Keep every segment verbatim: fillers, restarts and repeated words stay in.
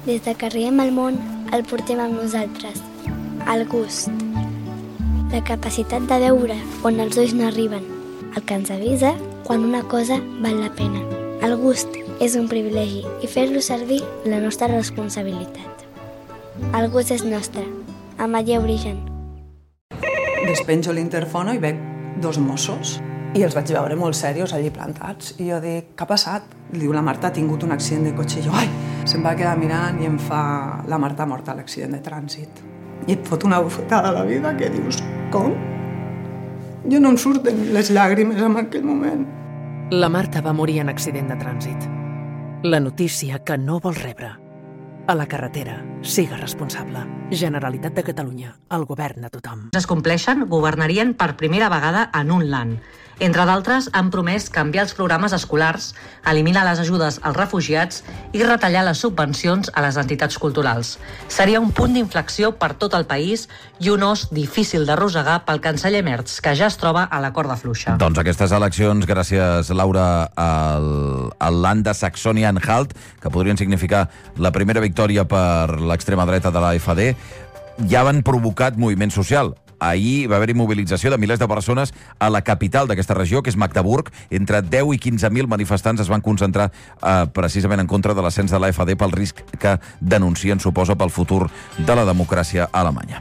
Des de que arribem al món, el portem amb nosaltres. El gust. La capacitat de veure on els ulls no arriben. El que ens avisa quan una cosa val la pena. El gust és un privilegi i fer-lo servir la nostra responsabilitat. El gust és nostre. Amaia Origen. Despenjo l'interfono i veig dos Mossos i els vaig veure molt serios allí plantats. I jo dic, què ha passat? Diu, la Marta ha tingut un accident de cotxe. I jo, ai! Se'm va quedar mirant i em fa, la Marta ha mort a l'accident de trànsit. I et fot una bufetada a la vida que dius, com? Jo no em surten les llàgrimes en aquell moment. La Marta va morir en accident de trànsit. La notícia que no vols rebre. A la carretera, siga responsable. Generalitat de Catalunya, el govern de tothom. Es compleixen, governarien per primera vegada en un land. Entre d'altres, han promès canviar els programes escolars, eliminar les ajudes als refugiats i retallar les subvencions a les entitats culturals. Seria un punt d'inflexió per tot el país i un os difícil d'arrossegar pel canceller Merz, que ja es troba a la corda fluixa. Doncs aquestes eleccions, gràcies, Laura, al, al land de Saxònia-Anhalt, que podrien significar la primera victòria per l'extrema dreta de la F D, ja van provocat moviment social. Ahir va haver-hi mobilització de milers de persones a la capital d'aquesta regió, que és Magdeburg. Entre deu i quinze mil manifestants es van concentrar eh, precisament en contra de l'ascens de la F D pel risc que denuncien, suposa, pel futur de la democràcia alemanya.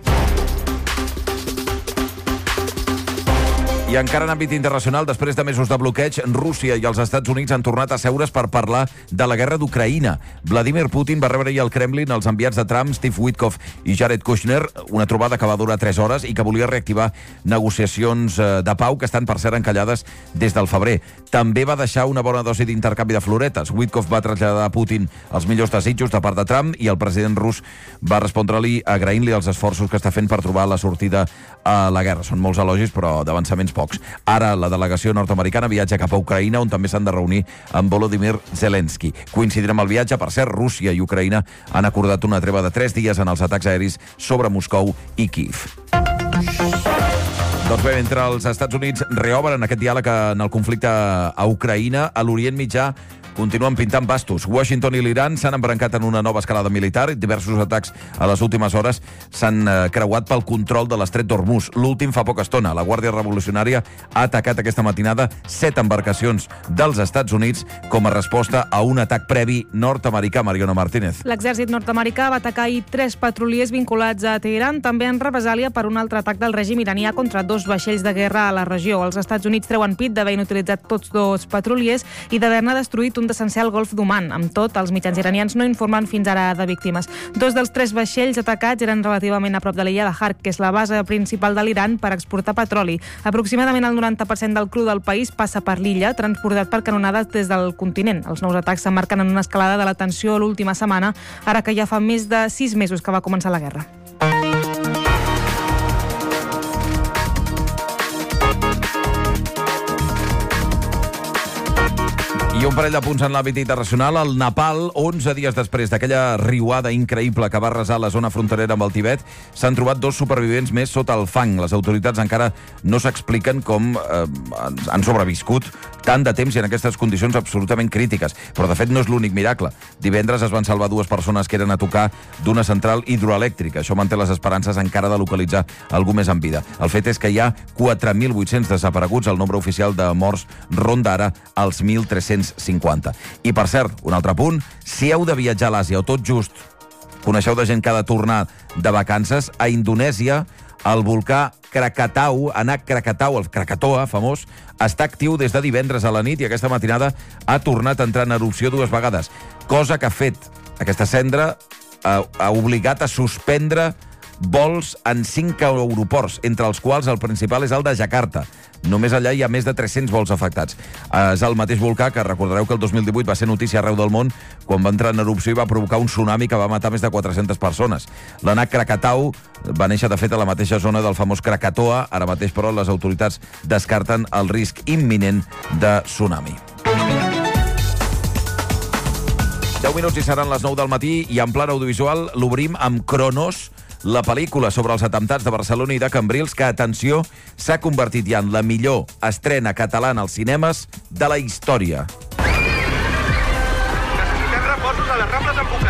I encara en àmbit internacional, després de mesos de bloqueig, Rússia i els Estats Units han tornat a seure's per parlar de la guerra d'Ucraïna. Vladimir Putin va rebre ahir al Kremlin els enviats de Trump, Steve Witkoff i Jared Kushner, una trobada que va durar tres hores i que volia reactivar negociacions de pau que estan, per cert, encallades des del febrer. També va deixar una bona dosi d'intercanvi de floretes. Witkoff va traslladar a Putin els millors desitjos de part de Trump i el president rus va respondre-li agraint-li els esforços que està fent per trobar la sortida a la guerra. Són molts elogis, però d'avançaments pocs. Ara la delegació nord-americana viatja cap a Ucraïna, on també s'han de reunir amb Volodymyr Zelensky. Coincidint amb el viatge, per cert, Rússia i Ucraïna han acordat una treva de tres dies en els atacs aeris sobre Moscou i Kíev. Doncs bé, mentre els Estats Units reobren aquest diàleg en el conflicte a Ucraïna, a l'Orient Mitjà continuen pintant bastos. Washington i l'Iran s'han embrancat en una nova escalada militar. Diversos atacs a les últimes hores s'han creuat pel control de l'estret d'Hormuz. L'últim fa poca estona. La Guàrdia Revolucionària ha atacat aquesta matinada set embarcacions dels Estats Units com a resposta a un atac previ nord-americà. Mariona Martínez. L'exèrcit nord-americà va atacar ahir tres petroliers vinculats a Teheran, també en represàlia per un altre atac del règim iranià contra dos vaixells de guerra a la regió. Els Estats Units treuen pit d'haver inutilitzat tots dos petroliers i d'haver-ne destruït un d'essencial golf d'Oman. Amb tot, els mitjans iranians no informen fins ara de víctimes. Dos dels tres vaixells atacats eren relativament a prop de l'illa de Hark, que és la base principal de l'Iran per exportar petroli. Aproximadament el noranta per cent del cru del país passa per l'illa, transportat per canonades des del continent. Els nous atacs s'emmarquen en una escalada de la tensió l'última setmana, ara que ja fa més de sis mesos que va començar la guerra. I un parell de punts en l'àmbit internacional. El Nepal, onze dies després d'aquella riuada increïble que va arrasar la zona fronterera amb el Tibet, s'han trobat dos supervivents més sota el fang. Les autoritats encara no s'expliquen com eh, han sobreviscut tant de temps i en aquestes condicions absolutament crítiques. Però, de fet, no és l'únic miracle. Divendres es van salvar dues persones que eren a tocar d'una central hidroelèctrica. Això manté les esperances encara de localitzar algú més en vida. El fet és que hi ha quatre mil vuit-cents desapareguts. El nombre oficial de morts ronda ara els mil tres-cents cinquanta. I, per cert, un altre punt, si heu de viatjar a l'Àsia o tot just coneixeu de gent que ha de tornar de vacances, a Indonèsia el volcà Krakatau, Anak Krakatau, el Krakatoa, famós, està actiu des de divendres a la nit i aquesta matinada ha tornat a entrar en erupció dues vegades, cosa que ha fet aquesta cendra, ha, ha obligat a suspendre vols en cinc aeroports, entre els quals el principal és el de Jakarta. Només allà hi ha més de tres-cents vols afectats. És el mateix volcà que recordareu que el dos mil divuit va ser notícia arreu del món quan va entrar en erupció i va provocar un tsunami que va matar més de quatre-centes persones. L'Anak Krakatau va néixer, de fet, a la mateixa zona del famós Krakatoa. Ara mateix, però, les autoritats descarten el risc imminent de tsunami. deu minuts i seran les nou del matí i en plan audiovisual l'obrim amb Cronos, la pel·lícula sobre els atemptats de Barcelona i de Cambrils, que, atenció, s'ha convertit ja en la millor estrena catalana als cinemes de la història. Necessitem reforços a les Rambles en